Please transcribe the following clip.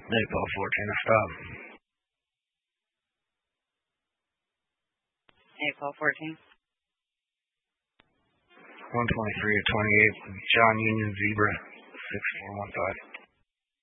Napal 14 to stop. Napal 14. 123 to 28, John Union Zebra, 6415.